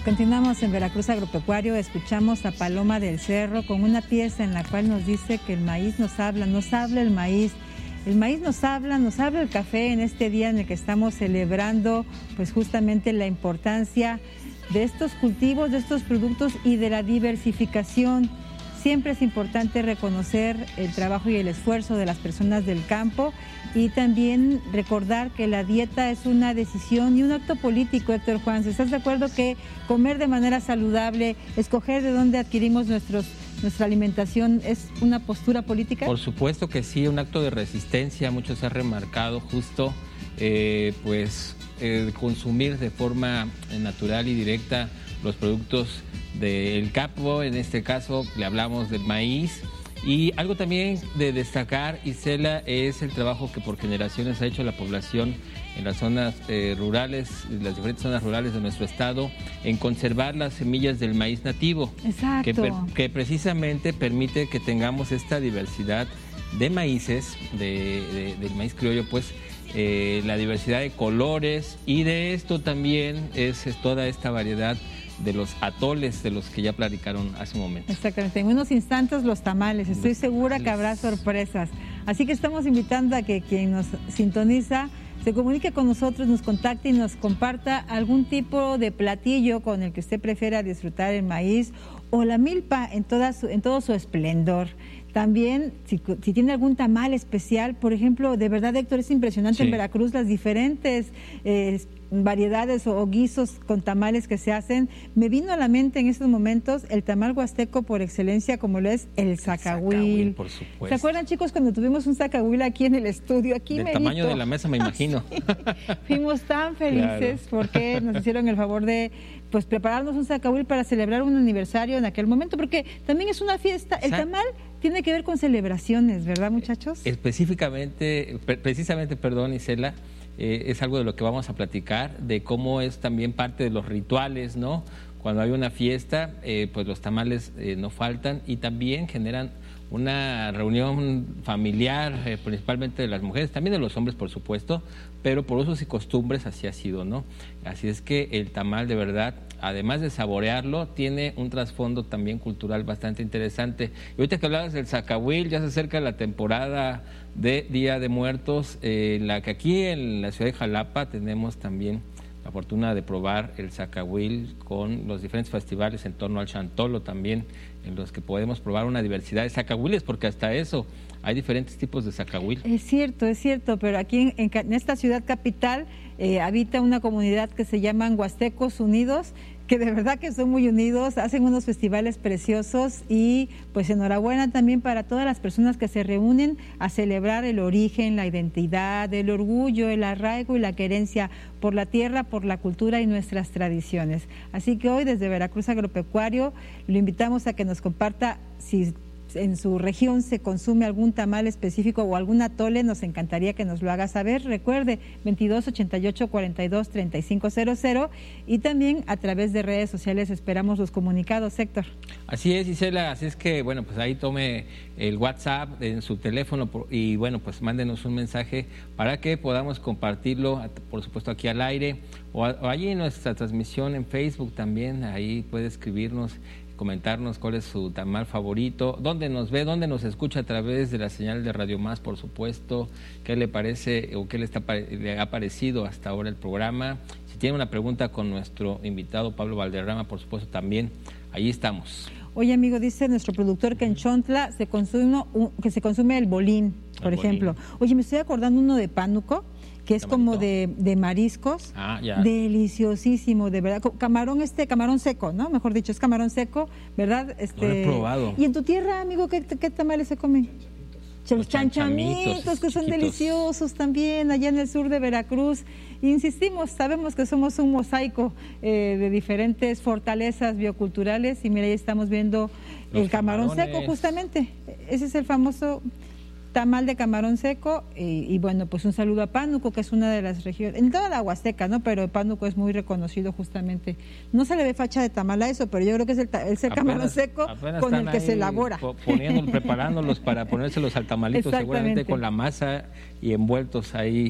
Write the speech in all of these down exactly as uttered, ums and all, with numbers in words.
Continuamos en Veracruz Agropecuario, escuchamos a Paloma del Cerro con una pieza en la cual nos dice que el maíz nos habla, nos habla el maíz, el maíz nos habla, nos habla el café en este día en el que estamos celebrando pues justamente la importancia de estos cultivos, de estos productos y de la diversificación. Siempre es importante reconocer el trabajo y el esfuerzo de las personas del campo y también recordar que la dieta es una decisión y un acto político, Héctor Juan. ¿Estás de acuerdo que comer de manera saludable, escoger de dónde adquirimos nuestros, nuestra alimentación es una postura política? Por supuesto que sí, un acto de resistencia. Mucho se ha remarcado justo eh, pues eh, consumir de forma natural y directa los productos del campo. En este caso le hablamos del maíz. Y algo también de destacar, Isela, es el trabajo que por generaciones ha hecho la población en las zonas eh, rurales, las diferentes zonas rurales de nuestro estado, en conservar las semillas del maíz nativo. Exacto. Que, que precisamente permite que tengamos esta diversidad de maíces, de, de, del maíz criollo, pues eh, la diversidad de colores, y de esto también es, es toda esta variedad de los atoles de los que ya platicaron hace un momento. Exactamente, en unos instantes los tamales, estoy los segura tamales. Que habrá sorpresas. Así que estamos invitando a que quien nos sintoniza se comunique con nosotros, nos contacte y nos comparta algún tipo de platillo con el que usted prefiera disfrutar el maíz o la milpa en, toda su, en todo su esplendor. También, si, si tiene algún tamal especial, por ejemplo, de verdad, Héctor, es impresionante sí. En Veracruz las diferentes eh, variedades o, o guisos con tamales que se hacen. Me vino a la mente en estos momentos el tamal huasteco por excelencia, como lo es el zacahuil. Por supuesto. ¿Se acuerdan, chicos, cuando tuvimos un zacahuil aquí en el estudio? Aquí Del merito. Tamaño de la mesa, me imagino. Sí. Fuimos tan felices claro. Porque nos hicieron el favor de pues prepararnos un zacahuil para celebrar un aniversario en aquel momento, porque también es una fiesta. El tamal tiene que ver con celebraciones, ¿verdad, muchachos? Específicamente, precisamente, perdón, Isela, eh, es algo de lo que vamos a platicar, de cómo es también parte de los rituales, ¿no? Cuando hay una fiesta, eh, pues los tamales eh, no faltan y también generan una reunión familiar, eh, principalmente de las mujeres, también de los hombres, por supuesto, pero por usos y costumbres así ha sido, ¿no? Así es que el tamal, de verdad, además de saborearlo, tiene un trasfondo también cultural bastante interesante. Y ahorita que hablabas del zacahuil, ya se acerca la temporada de Día de Muertos, eh, la que aquí en la ciudad de Jalapa tenemos también la fortuna de probar el zacahuil con los diferentes festivales en torno al Chantolo también, en los que podemos probar una diversidad de zacahuiles, porque hasta eso hay diferentes tipos de zacahuil. Es cierto, es cierto, pero aquí en, en, en esta ciudad capital eh, habita una comunidad que se llaman Huastecos Unidos, que de verdad que son muy unidos, hacen unos festivales preciosos y pues enhorabuena también para todas las personas que se reúnen a celebrar el origen, la identidad, el orgullo, el arraigo y la querencia por la tierra, por la cultura y nuestras tradiciones. Así que hoy desde Veracruz Agropecuario lo invitamos a que nos comparta si en su región se consume algún tamal específico o algún atole, nos encantaría que nos lo haga saber. Recuerde, veintidós ochenta y ocho cuarenta y dos treinta y cinco cero cero, y también a través de redes sociales esperamos los comunicados, Héctor. Así es, Isela, así es que, bueno, pues ahí tome el WhatsApp en su teléfono y, bueno, pues mándenos un mensaje para que podamos compartirlo, por supuesto, aquí al aire, o, o allí en nuestra transmisión en Facebook también, ahí puede escribirnos, comentarnos cuál es su tamal favorito, dónde nos ve, dónde nos escucha a través de la señal de Radio Más, por supuesto, qué le parece o qué le, está, le ha parecido hasta ahora el programa. Si tiene una pregunta con nuestro invitado Pablo Valderrama, por supuesto, también ahí estamos. Oye, amigo, dice nuestro productor que en Chontla se consume, que se consume el bolín, por el ejemplo. Bolín. Oye, me estoy acordando uno de pánuco, que es como de, de mariscos, ah, ya. Deliciosísimo, de verdad, camarón este, camarón seco, ¿no? Mejor dicho, es camarón seco, ¿verdad? Este, lo he probado. ¿Y en tu tierra, amigo, qué, qué tamales se comen? Los chanchamitos, que son chiquitos. Deliciosos también, allá en el sur de Veracruz. Insistimos, sabemos que somos un mosaico eh, de diferentes fortalezas bioculturales y mira, ahí estamos viendo Los el camarón camarones. Seco, justamente. Ese es el famoso tamal de camarón seco y, y bueno, pues un saludo a Pánuco, que es una de las regiones, en toda la Huasteca, ¿no? Pero Pánuco es muy reconocido justamente. No se le ve facha de tamal a eso, pero yo creo que es el, es el apenas, camarón seco con el que se elabora. Poniendo, preparándolos para ponérselos al tamalito, seguramente con la masa y envueltos ahí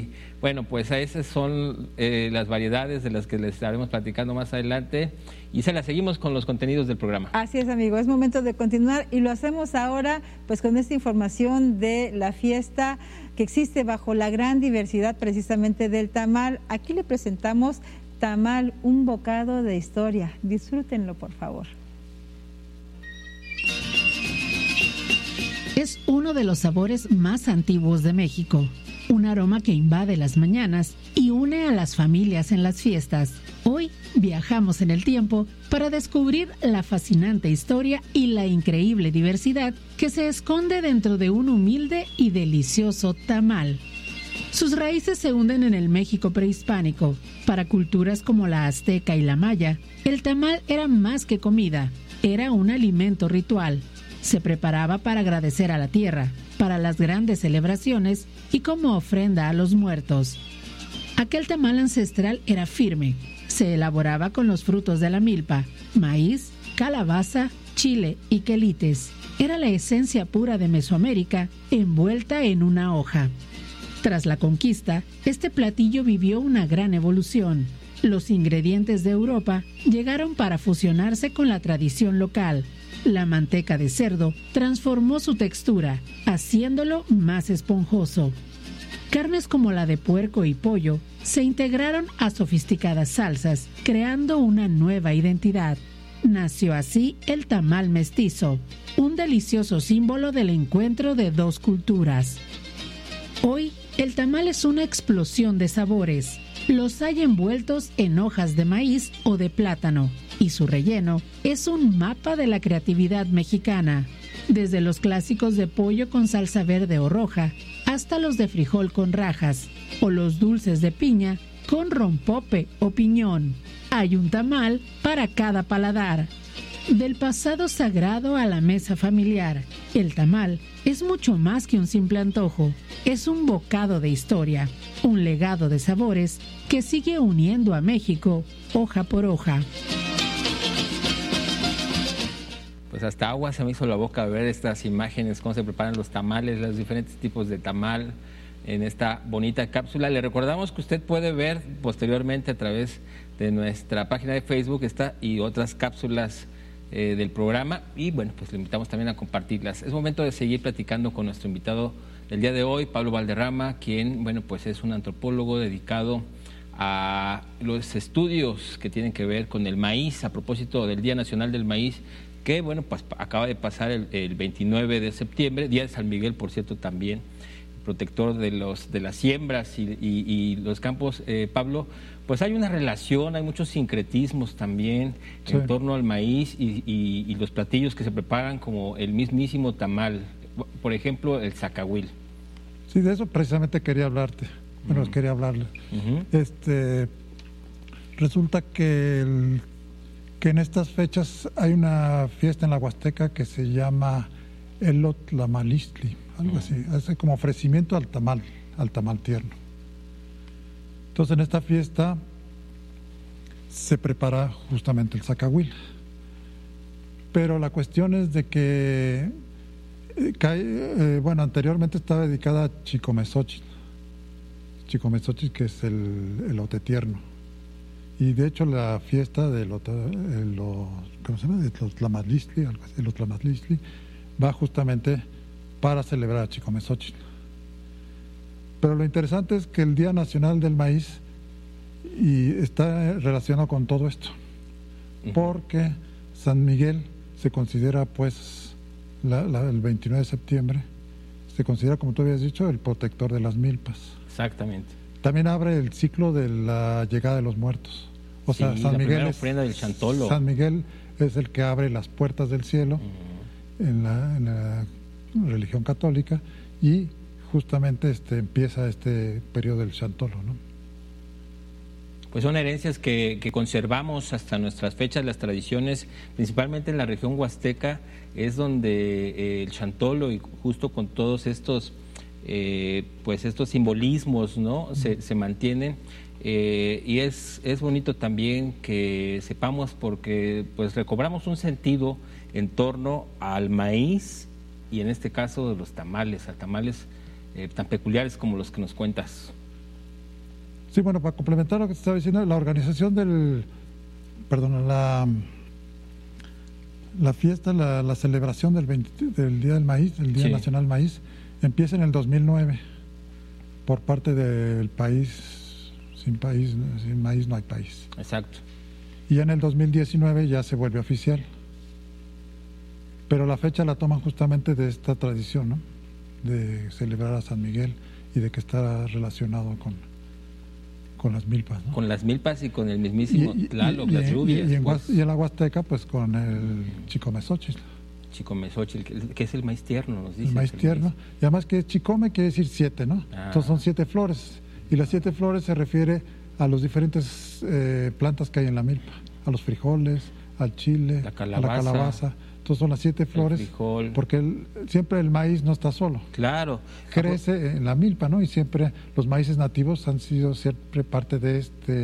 Bueno, pues esas son eh, las variedades de las que les estaremos platicando más adelante y se las seguimos con los contenidos del programa. Así es, amigo, es momento de continuar y lo hacemos ahora pues con esta información de la fiesta que existe bajo la gran diversidad precisamente del tamal. Aquí le presentamos tamal, un bocado de historia. Disfrútenlo, por favor. Es uno de los sabores más antiguos de México. Un aroma que invade las mañanas y une a las familias en las fiestas. Hoy viajamos en el tiempo para descubrir la fascinante historia y la increíble diversidad que se esconde dentro de un humilde y delicioso tamal. Sus raíces se hunden en el México prehispánico. Para culturas como la azteca y la maya, el tamal era más que comida, era un alimento ritual. Se preparaba para agradecer a la tierra, para las grandes celebraciones y como ofrenda a los muertos. Aquel tamal ancestral era firme. Se elaboraba con los frutos de la milpa, maíz, calabaza, chile y quelites. Era la esencia pura de Mesoamérica envuelta en una hoja. Tras la conquista, este platillo vivió una gran evolución. Los ingredientes de Europa llegaron para fusionarse con la tradición local. La manteca de cerdo transformó su textura, haciéndolo más esponjoso. Carnes como la de puerco y pollo se integraron a sofisticadas salsas, creando una nueva identidad. Nació así el tamal mestizo, un delicioso símbolo del encuentro de dos culturas. Hoy, el tamal es una explosión de sabores. Los hay envueltos en hojas de maíz o de plátano, y su relleno es un mapa de la creatividad mexicana, desde los clásicos de pollo con salsa verde o roja, hasta los de frijol con rajas, o los dulces de piña con rompope o piñón. Hay un tamal para cada paladar. Del pasado sagrado a la mesa familiar, el tamal es mucho más que un simple antojo. Es un bocado de historia, un legado de sabores que sigue uniendo a México hoja por hoja. Pues hasta agua se me hizo la boca ver estas imágenes, cómo se preparan los tamales, los diferentes tipos de tamal en esta bonita cápsula. Le recordamos que usted puede ver posteriormente a través de nuestra página de Facebook esta y otras cápsulas eh, del programa y bueno, pues le invitamos también a compartirlas. Es momento de seguir platicando con nuestro invitado del día de hoy, Pablo Valderrama, quien, bueno, pues es un antropólogo dedicado a los estudios que tienen que ver con el maíz, a propósito del Día Nacional del Maíz, que, bueno, pues acaba de pasar el, el veintinueve de septiembre, Día de San Miguel, por cierto, también, protector de los de las siembras y, y, y los campos. eh, Pablo, pues hay una relación, hay muchos sincretismos también sí. en torno al maíz y, y, y los platillos que se preparan como el mismísimo tamal, por ejemplo, el zacahuil. Sí, de eso precisamente quería hablarte, bueno, uh-huh. quería hablarle. Uh-huh. Este, resulta que, el, que en estas fechas hay una fiesta en la Huasteca que se llama Elotlamalistli, algo uh-huh. así, es como ofrecimiento al tamal, al tamal tierno. Entonces en esta fiesta se prepara justamente el zacahuil, pero la cuestión es de que eh, cae, eh, bueno, anteriormente estaba dedicada a Chicomezochitl, Chicomezochitl que es el elote tierno, y de hecho la fiesta de los, ¿cómo se llama? De los Tlamalistli, algo así, los Tlamalistli, va justamente para celebrar a Chicomezochitl. Pero lo interesante es que el Día Nacional del Maíz y está relacionado con todo esto, uh-huh. porque San Miguel se considera, pues, la, la, el veintinueve de septiembre, se considera, como tú habías dicho, el protector de las milpas. Exactamente. También abre el ciclo de la llegada de los muertos. O sí, sea, San la Miguel es, ofrenda del Chantolo. San Miguel es el que abre las puertas del cielo uh-huh. en, la, en la religión católica y justamente este empieza este periodo del Chantolo, ¿no? Pues son herencias que, que conservamos hasta nuestras fechas, las tradiciones, principalmente en la región huasteca, es donde eh, el Chantolo y justo con todos estos, eh, pues estos simbolismos, ¿no? Se, se mantienen eh, y es, es bonito también que sepamos porque pues recobramos un sentido en torno al maíz y en este caso de los tamales, a tamales Eh, tan peculiares como los que nos cuentas. Sí, bueno, para complementar lo que te estaba diciendo, la organización del, perdón, la, la fiesta, la, la celebración del, veinte, del Día del Maíz, el Día sí. Nacional del Maíz, empieza en el dos mil nueve por parte del país, sin país, sin maíz no hay país. Exacto. Y en el dos mil diecinueve ya se vuelve oficial. Pero la fecha la toman justamente de esta tradición, ¿no? De celebrar a San Miguel y de que está relacionado con, con las milpas, ¿no? Con las milpas y con el mismísimo y, y, Tlaloc, y, las lluvias. Y, y, en, pues. y en la Huasteca, pues con el Chicomezóchitl. Chicomezóchitl, que, que es el maíz tierno, nos dice. El maíz tierno. Maíz. Y además que chicome quiere decir siete, ¿no? Ah. Entonces son siete flores. Y las siete flores se refiere a los diferentes eh, plantas que hay en la milpa. A los frijoles, al chile, la calabaza, a la calabaza. Entonces son las siete flores, porque el, siempre el maíz no está solo. Claro. Crece en la milpa, ¿no? Y siempre los maíces nativos han sido siempre parte de este,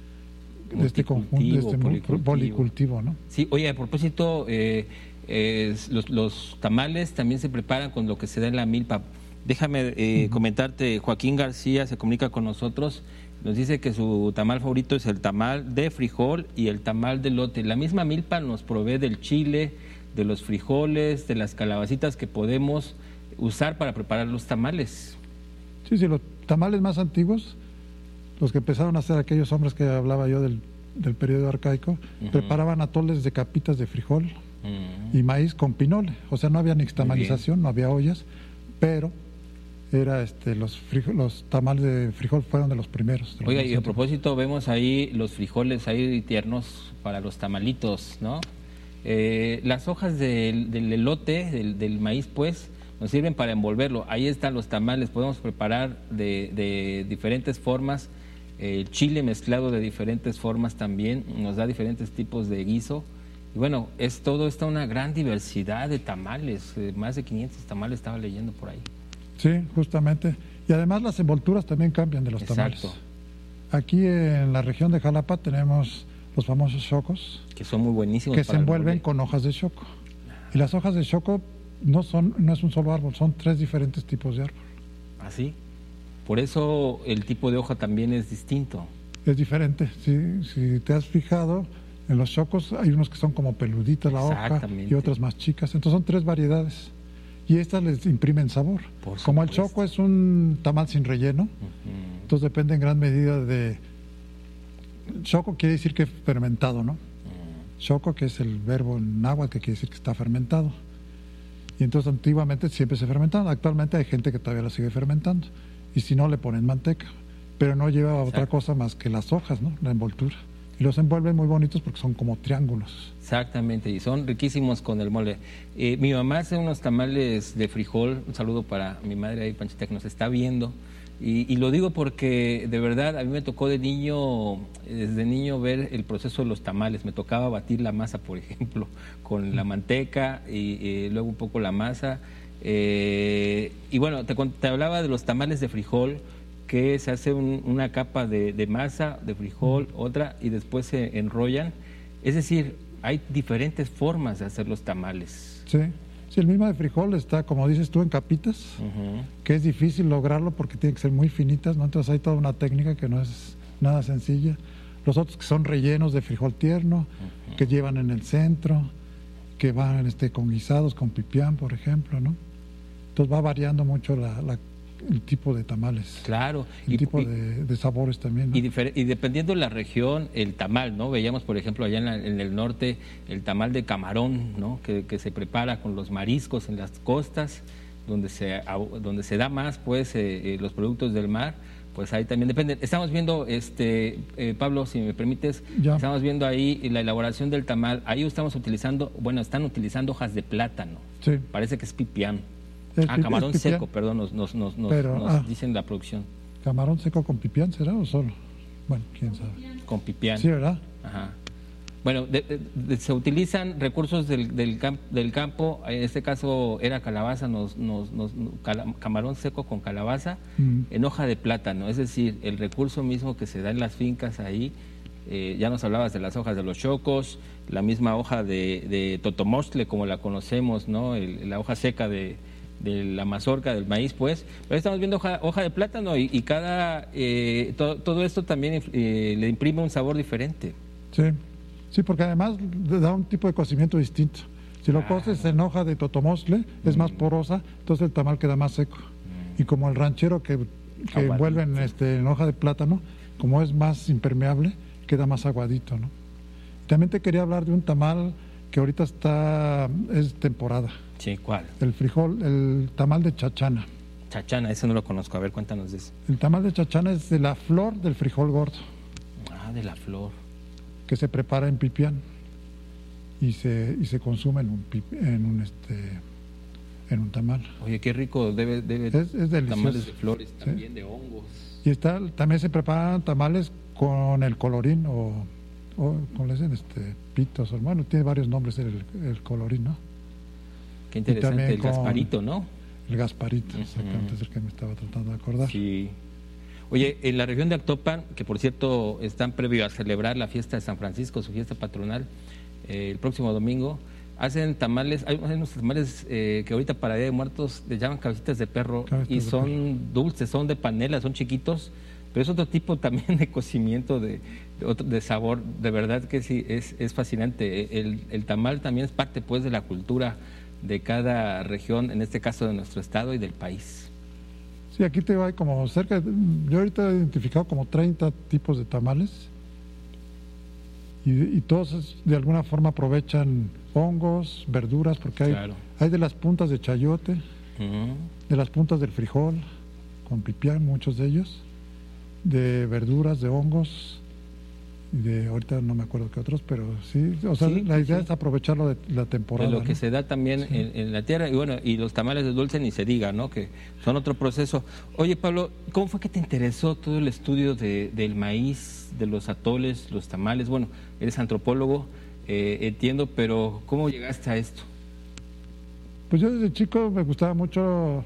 de este conjunto, de este policultivo. policultivo, ¿no? Sí, oye, a propósito, eh, eh, los, los tamales también se preparan con lo que se da en la milpa. Déjame eh, uh-huh. comentarte, Joaquín García se comunica con nosotros, nos dice que su tamal favorito es el tamal de frijol y el tamal de elote. La misma milpa nos provee del chile, de los frijoles, de las calabacitas que podemos usar para preparar los tamales. Sí, sí, los tamales más antiguos, los que empezaron a hacer aquellos hombres que hablaba yo del, del periodo arcaico, uh-huh. preparaban atoles de capitas de frijol uh-huh. y maíz con pinole. O sea, no había nixtamalización, no había ollas, pero era este los frijol, los tamales de frijol fueron de los primeros. De los Oiga, y a propósito, vemos ahí los frijoles ahí tiernos para los tamalitos, ¿no? Eh, las hojas del, del elote, del, del maíz, pues, nos sirven para envolverlo. Ahí están los tamales, podemos preparar de, de diferentes formas. El eh, chile mezclado de diferentes formas también nos da diferentes tipos de guiso. Y bueno, es todo, está una gran diversidad de tamales, eh, más de quinientos tamales estaba leyendo por ahí. Sí, justamente. Y además las envolturas también cambian de los Exacto. tamales. Aquí en la región de Jalapa tenemos los famosos chocos, que son muy buenísimos, que se envuelven con hojas de choco. Y las hojas de choco no son no es un solo árbol, son tres diferentes tipos de árbol. ¿Ah, sí? Por eso el tipo de hoja también es distinto. Es diferente. Si, si te has fijado, en los chocos hay unos que son como peluditas la hoja y otras más chicas. Entonces son tres variedades. Y estas les imprimen sabor. Por como el choco es un tamal sin relleno, uh-huh. entonces depende en gran medida de... Choco quiere decir que fermentado, ¿no? Uh-huh. Choco, que es el verbo en náhuatl, que quiere decir que está fermentado. Y entonces antiguamente siempre se fermentaba. Actualmente hay gente que todavía lo sigue fermentando. Y si no, le ponen manteca. Pero no lleva Exacto. otra cosa más que las hojas, ¿no? La envoltura. Y los envuelven muy bonitos porque son como triángulos. Exactamente, y son riquísimos con el mole. Eh, mi mamá hace unos tamales de frijol, un saludo para mi madre ahí, Panchita, que nos está viendo. Y, y lo digo porque de verdad a mí me tocó de niño, desde niño ver el proceso de los tamales. Me tocaba batir la masa, por ejemplo, con la manteca y eh, luego un poco la masa. Eh, y bueno, te, te hablaba de los tamales de frijol, que se hace un, una capa de, de masa, de frijol, otra, y después se enrollan. Es decir, hay diferentes formas de hacer los tamales. Sí, sí, el mismo de frijol está, como dices tú, en capitas, uh-huh. que es difícil lograrlo porque tiene que ser muy finitas, ¿no? Entonces hay toda una técnica que no es nada sencilla. Los otros que son rellenos de frijol tierno, uh-huh. que llevan en el centro, que van este, con guisados, con pipián, por ejemplo, ¿no? Entonces va variando mucho la, la el tipo de tamales. Claro. El y, tipo y, de, de sabores también, ¿no? Y, difer- y dependiendo de la región, el tamal, ¿no? Veíamos, por ejemplo, allá en, la, en el norte, el tamal de camarón, ¿no? Que, que se prepara con los mariscos en las costas, donde se, donde se da más, pues, eh, eh, los productos del mar. Pues ahí también depende. Estamos viendo, este eh, Pablo, si me permites, ya. Estamos viendo ahí la elaboración del tamal. Ahí estamos utilizando, bueno, están utilizando hojas de plátano. Sí. Parece que es pipián. El ah, camarón seco, perdón, nos, nos, nos, Pero, nos ah, dicen la producción. ¿Camarón seco con pipián será o solo? Bueno, quién sabe. Con pipián. Sí, ¿verdad? Ajá. Bueno, de, de, de, se utilizan recursos del, del, camp, del campo, en este caso era calabaza, nos, nos, nos, cala, camarón seco con calabaza mm. en hoja de plátano, es decir, el recurso mismo que se da en las fincas ahí. Eh, ya nos hablabas de las hojas de los chocos, la misma hoja de, de totomostle, como la conocemos, ¿no? El, la hoja seca de, de la mazorca, del maíz, pues. Pero estamos viendo hoja, hoja de plátano y, y cada eh, to, todo esto también eh, le imprime un sabor diferente. Sí, sí, porque además le da un tipo de cocimiento distinto. Si lo ah. coces en hoja de totomostle, mm. es más porosa, entonces el tamal queda más seco. Mm. Y como el ranchero que, que envuelve en, este, en hoja de plátano, como es más impermeable, queda más aguadito, ¿no? También te quería hablar de un tamal que ahorita está, es temporada. Sí, ¿cuál? El frijol, el tamal de chachana. Chachana, ese no lo conozco, a ver, cuéntanos de eso. El tamal de chachana es de la flor del frijol gordo. Ah, de la flor. Que se prepara en pipián y se, y se consume en un, en un este en un tamal. Oye, qué rico, debe, debe es, es delicioso. Tamales de flores, también sí. de hongos. Y está, también se preparan tamales con el colorín o, o con les este pitos, o, bueno, tiene varios nombres el, el colorín, ¿no? Qué interesante, el Gasparito, ¿no? El Gasparito, uh-huh. exactamente, es el que me estaba tratando de acordar. Sí. Oye, en la región de Actopan, que por cierto están previo a celebrar la fiesta de San Francisco, su fiesta patronal, eh, el próximo domingo, hacen tamales, hay unos tamales eh, que ahorita para Día de Muertos les llaman cabecitas de perro cabecitas y son perro. dulces, son de panela, son chiquitos, pero es otro tipo también de cocimiento, de, de, otro, de sabor, de verdad que sí, es, es fascinante. El, el tamal también es parte pues de la cultura de cada región, en este caso de nuestro estado y del país. Sí, aquí te hay como cerca, yo ahorita he identificado como treinta tipos de tamales y, y todos de alguna forma aprovechan hongos, verduras, porque hay, claro. hay de las puntas de chayote, uh-huh. de las puntas del frijol, con pipián, muchos de ellos, de verduras, de hongos, de ahorita no me acuerdo qué otros, pero sí, o sea, sí, la idea sí. es aprovecharlo de la temporada. De lo que ¿no? se da también sí. en, en la tierra, y bueno, y los tamales de dulce ni se diga, ¿no? Que son otro proceso. Oye, Pablo, ¿cómo fue que te interesó todo el estudio de, del maíz, de los atoles, los tamales? Bueno, eres antropólogo, eh, entiendo, pero ¿cómo llegaste a esto? Pues yo desde chico me gustaba mucho,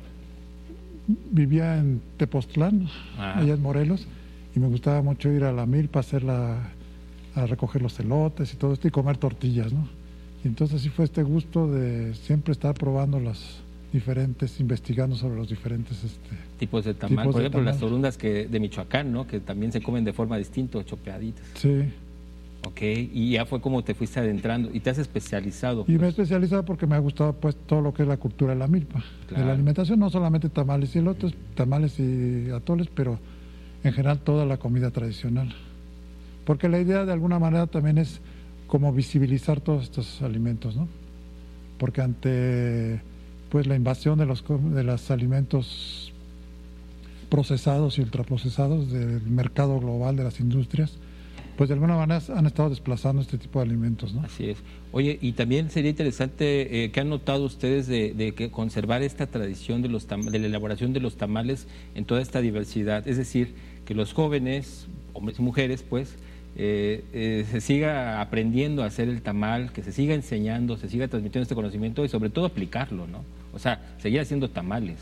vivía en Tepoztlán, ah. allá en Morelos, y me gustaba mucho ir a la milpa a hacer la, a recoger los elotes y todo esto y comer tortillas, ¿no? Y entonces sí fue este gusto de siempre estar probando las diferentes, investigando sobre los diferentes este, tipos de tamal. Por ejemplo, las torundas que de Michoacán, ¿no? Que también se comen de forma distinta, chopeaditas. Sí. Ok, y ya fue como te fuiste adentrando y te has especializado. Pues. Y me he especializado porque me ha gustado pues todo lo que es la cultura de la milpa, claro. de la alimentación, no solamente tamales y elotes, tamales y atoles, pero en general toda la comida tradicional, porque la idea de alguna manera también es como visibilizar todos estos alimentos, ¿no? Porque ante pues la invasión de los de los alimentos procesados y ultraprocesados del mercado global de las industrias, pues de alguna manera han estado desplazando este tipo de alimentos, ¿no? Así es. Oye, y también sería interesante, eh, ¿qué han notado ustedes de, de que conservar esta tradición de, los tam- de la elaboración de los tamales en toda esta diversidad? Es decir, que los jóvenes, hombres y mujeres, pues, eh, eh, se siga aprendiendo a hacer el tamal, que se siga enseñando, se siga transmitiendo este conocimiento y sobre todo aplicarlo, ¿no? O sea, seguir haciendo tamales.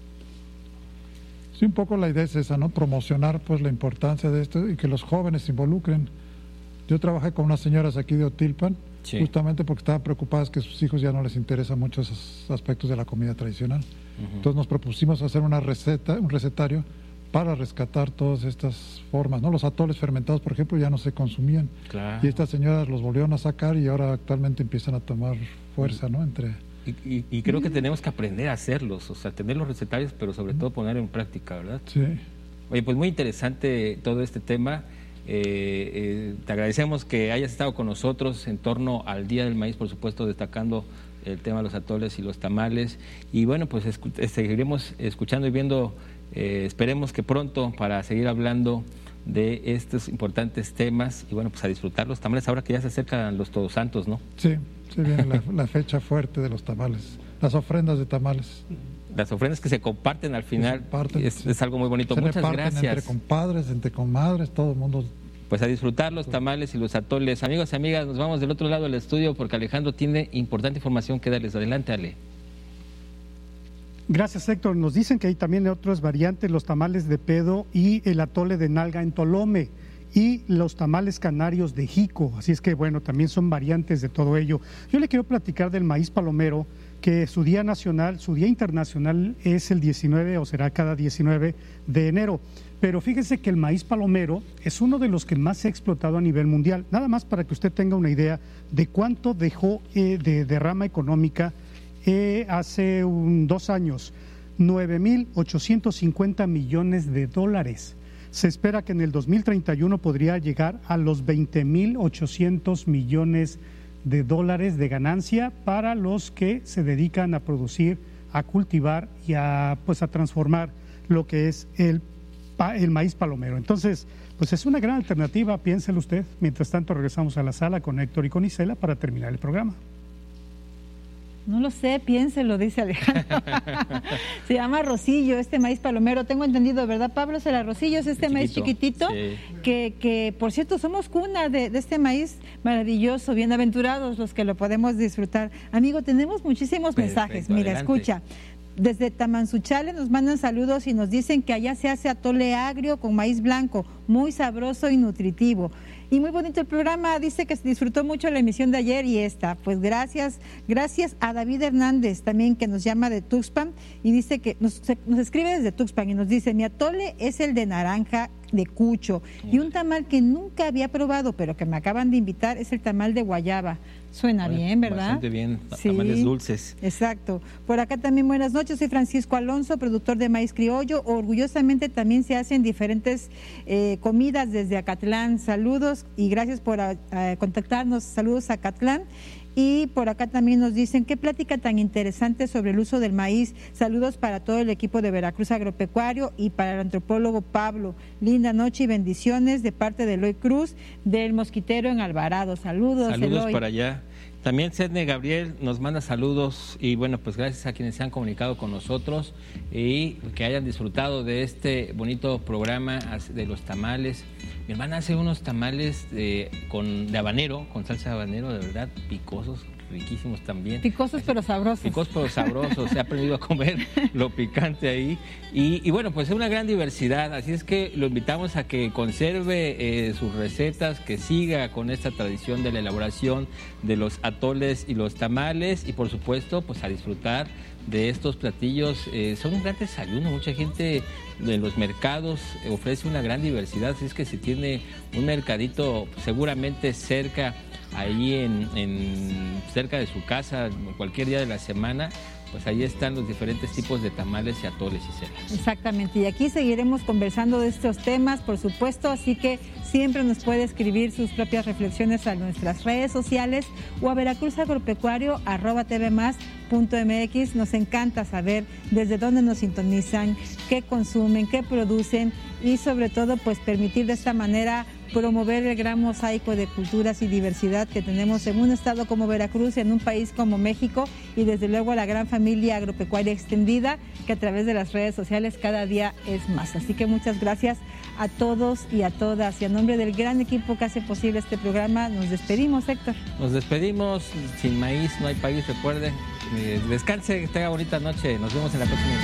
Sí, un poco la idea es esa, ¿no? Promocionar pues la importancia de esto y que los jóvenes se involucren. Yo trabajé con unas señoras aquí de Otilpan, sí. justamente porque estaban preocupadas que a sus hijos ya no les interesan mucho esos aspectos de la comida tradicional. Uh-huh. Entonces nos propusimos hacer una receta, un recetario para rescatar todas estas formas, ¿no? Los atoles fermentados, por ejemplo, ya no se consumían. Claro. Y estas señoras los volvieron a sacar y ahora actualmente empiezan a tomar fuerza, ¿no? Entre Y, y, y creo que tenemos que aprender a hacerlos, o sea, tener los recetarios, pero sobre todo poner en práctica, ¿verdad? Sí. Oye, pues muy interesante todo este tema. Eh, eh, te agradecemos que hayas estado con nosotros en torno al Día del Maíz, por supuesto, destacando el tema de los atoles y los tamales. Y bueno, pues escu seguiremos escuchando y viendo, eh, esperemos que pronto, para seguir hablando de estos importantes temas. Y bueno, pues a disfrutar los tamales ahora que ya se acercan los Todos Santos, ¿no? Sí. Sí, viene la, la fecha fuerte de los tamales, las ofrendas de tamales. Las ofrendas que se comparten al final, comparten, es, sí. es algo muy bonito. Se Muchas gracias. Entre compadres, entre comadres, todo el mundo. Pues a disfrutar los tamales y los atoles. Amigos y amigas, nos vamos del otro lado del estudio porque Alejandro tiene importante información que darles. Adelante, Ale. Gracias, Héctor. Nos dicen que hay también otras variantes, los tamales de pedo y el atole de nalga en Tolome. y los tamales canarios de Jico. Así es que, bueno, también son variantes de todo ello. Yo le quiero platicar del maíz palomero, que su día nacional, su día internacional es el diecinueve o será cada diecinueve de enero. Pero fíjese que el maíz palomero es uno de los que más se ha explotado a nivel mundial. Nada más para que usted tenga una idea de cuánto dejó eh, de derrama económica eh, hace un, dos años, nueve mil ochocientos cincuenta millones de dólares. Se espera que en el dos mil treinta y uno podría llegar a los veinte mil ochocientos millones de dólares de ganancia para los que se dedican a producir, a cultivar y a, pues, a transformar lo que es el el maíz palomero. Entonces, pues es una gran alternativa, piénselo usted. Mientras tanto, regresamos a la sala con Héctor y con Isela para terminar el programa. No lo sé, piénselo, dice Alejandro. Se llama rosillo este maíz palomero, tengo entendido, ¿verdad, Pablo? Será rosillo, es este Chiquito, maíz chiquitito, sí. que, que por cierto somos cuna de, de este maíz maravilloso, bienaventurados los que lo podemos disfrutar. Amigo, tenemos muchísimos Perfecto, mensajes, mira, adelante. Escucha. Desde Tamanzuchale nos mandan saludos y nos dicen que allá se hace atole agrio con maíz blanco, muy sabroso y nutritivo. Y muy bonito el programa, dice que se disfrutó mucho la emisión de ayer y esta. Pues gracias, gracias a David Hernández también, que nos llama de Tuxpan y dice que nos, nos escribe desde Tuxpan y nos dice: mi atole es el de naranja de cucho, y un tamal que nunca había probado, pero que me acaban de invitar, es el tamal de guayaba. Suena bueno, bien, ¿verdad? Bastante bien, tamales sí, dulces. Exacto. Por acá también buenas noches, soy Francisco Alonso, productor de maíz criollo. Orgullosamente también se hacen diferentes eh, comidas desde Acatlán. Saludos y gracias por a, a contactarnos. Saludos a Acatlán. Y por acá también nos dicen, qué plática tan interesante sobre el uso del maíz. Saludos para todo el equipo de Veracruz Agropecuario y para el antropólogo Pablo. Linda noche y bendiciones de parte de Eloy Cruz, del Mosquitero en Alvarado. Saludos, Saludos Eloy. para allá. También Sedne Gabriel nos manda saludos y bueno, pues gracias a quienes se han comunicado con nosotros y que hayan disfrutado de este bonito programa de los tamales. Mi hermana hace unos tamales de, con, de habanero, con salsa de habanero, de verdad, picosos, riquísimos también. Picosos pero sabrosos. Picosos pero sabrosos, se ha aprendido a comer lo picante ahí. Y, y bueno, pues es una gran diversidad, así es que lo invitamos a que conserve eh, sus recetas, que siga con esta tradición de la elaboración de los atoles y los tamales y por supuesto pues a disfrutar de estos platillos. Eh, son un gran desayuno, mucha gente de los mercados ofrece una gran diversidad, así es que si tiene un mercadito seguramente cerca, ahí en, en cerca de su casa, cualquier día de la semana, pues ahí están los diferentes tipos de tamales y atoles y celas. Exactamente, y aquí seguiremos conversando de estos temas, por supuesto, así que siempre nos puede escribir sus propias reflexiones a nuestras redes sociales o a veracruzagropecuario arroba tvmas punto mx. Nos encanta saber desde dónde nos sintonizan, qué consumen, qué producen y sobre todo pues permitir de esta manera promover el gran mosaico de culturas y diversidad que tenemos en un estado como Veracruz, en un país como México y desde luego la gran familia agropecuaria extendida que a través de las redes sociales cada día es más. Así que muchas gracias a todos y a todas y a nombre del gran equipo que hace posible este programa nos despedimos, Héctor. Nos despedimos, sin maíz no hay país, recuerden. Eh, descanse, que tenga bonita noche, nos vemos en la próxima.